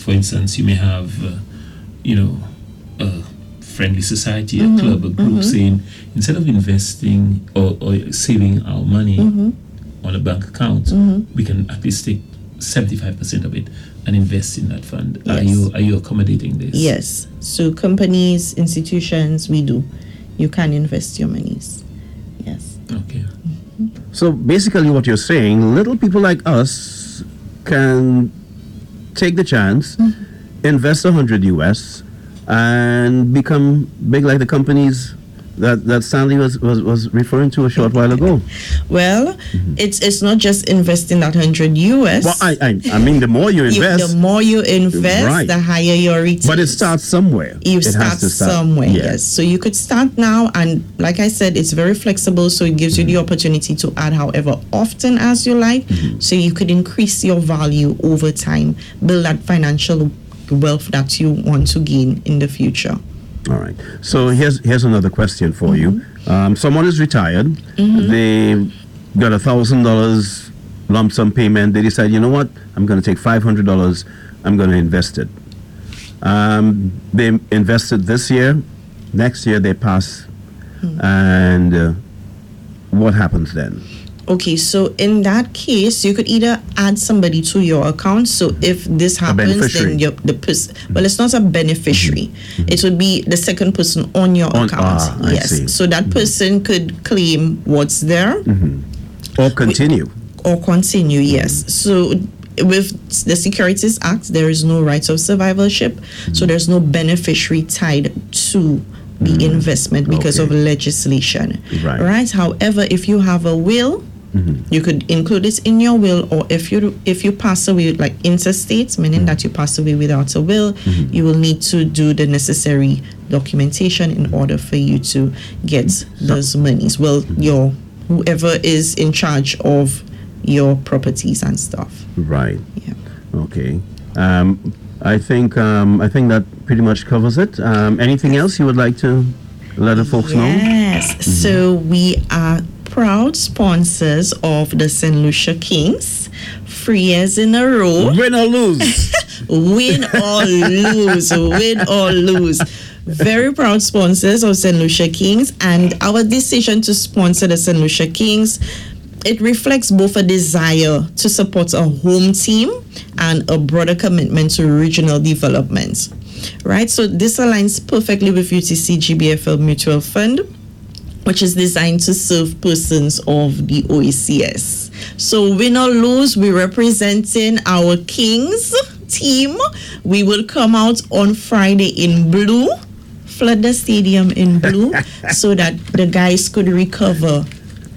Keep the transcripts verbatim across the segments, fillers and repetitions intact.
for instance, you may have, uh, you know, a friendly society, a mm-hmm. club, a group mm-hmm. saying, instead of investing or, or saving our money mm-hmm. on a bank account, mm-hmm. we can at least take seventy-five percent of it and invest in that fund. Yes. Are you are you accommodating this? Yes. So companies, institutions, we do. You can invest your monies. Yes. Okay. Mm-hmm. So basically what you're saying, little people like us can take the chance, mm-hmm. invest one hundred U S and become big like the companies that, that Stanley was, was, was referring to a short while ago. Well, mm-hmm. it's it's not just investing that one hundred U S. Well, I, I I mean, the more you invest... You, the more you invest, right. the higher your returns. But it starts somewhere. You it start, has to start somewhere, yeah. yes. So you could start now, and like I said, it's very flexible, so it gives mm-hmm. you the opportunity to add however often as you like, mm-hmm. so you could increase your value over time, build that financial wealth that you want to gain in the future. All right. So here's here's another question for mm-hmm. you. Um, someone is retired. Mm-hmm. They got a thousand dollars lump sum payment. They decide, you know what? I'm going to take five hundred dollars. I'm going to invest it. Um, they invested this year. Next year they pass, mm-hmm. and uh, what happens then? Okay, so in that case, you could either add somebody to your account. So if this happens, then you're the person. Well, it's not a beneficiary. Mm-hmm. It would be the second person on your on, account. Ah, yes. I see. So that mm-hmm. person could claim what's there, mm-hmm. or continue. Or continue. Yes. So with the Securities Act, there is no right of survivorship. Mm-hmm. So there's no beneficiary tied to the mm-hmm. investment because okay. of legislation. Right. Right. However, if you have a will, mm-hmm. you could include it in your will, or if you if you pass away, like interstate, meaning mm-hmm. that you pass away without a will, mm-hmm. you will need to do the necessary documentation in order for you to get those monies. Well, your whoever is in charge of your properties and stuff. Right. Yeah. Okay. Um, I think um, I think that pretty much covers it. Um, anything else you would like to let the folks yes. know? Yes. Mm-hmm. So we are proud sponsors of the Saint Lucia Kings, three years in a row. Win or lose. Win or lose. Win or lose. Very proud sponsors of Saint Lucia Kings, and our decision to sponsor the Saint Lucia Kings, it reflects both a desire to support a home team and a broader commitment to regional development. Right? So this aligns perfectly with U T C G B F L Mutual Fund, which is designed to serve persons of the O A C S. So win or lose, we're representing our Kings team. We will come out on Friday in blue, flood the stadium in blue, so that the guys could recover.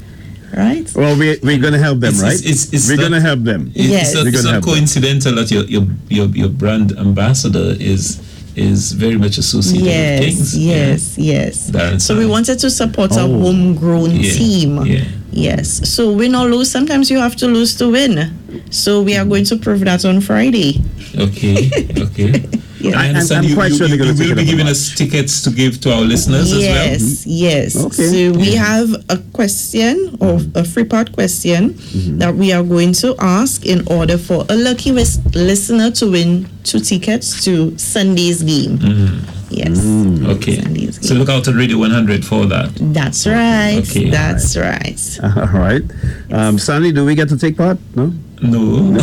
Right? Well, we, we're going to help them, it's, right? It's, it's, it's we're going to help them. It's, yes. it's, it's not coincidental them. that your, your your your brand ambassador is is very much associated yes, with Kings. Yes, yeah. yes, yes. So we wanted to support oh. a homegrown yeah, team. Yeah. Yes. So win or lose, sometimes you have to lose to win. So we are going to prove that on Friday. Okay. Okay. Yeah. I understand I'm, I'm you, quite you, sure you, they're you will be giving much. us tickets to give to our listeners yes, as well. Yes, yes. Okay. So we yeah. have a question or a three-part question mm-hmm. that we are going to ask in order for a lucky lis- listener to win two tickets to Sunday's game. Mm. Yes. Mm. Okay. So look out at Radio one hundred for that. That's right. Okay. That's right. All right. Um, Stanley, do we get to take part? No? No. no.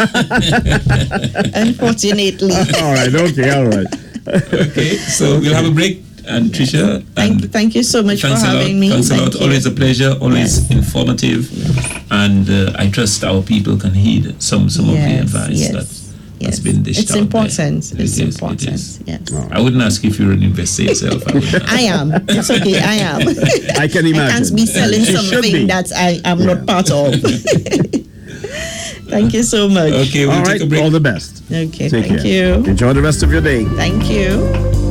Unfortunately. All right. Okay. All right. Okay. So we'll have a break. And Tricia, thank, and thank you so much for having me. Thanks a lot. Always a pleasure. Always yes. informative, yes. and uh, I trust our people can heed some some yes, of the advice yes, that yes. has been dished it's out important. there. It's it is, important. It is. Yes. Oh. I wouldn't ask if you're an investor yourself. I, I am. It's okay. I am. I can imagine. I can't be selling It something that I am yeah. not part of. Thank you so much. Okay, we'll all take right. a break. All the best. Okay. Take thank care. you. Enjoy the rest of your day. Thank you.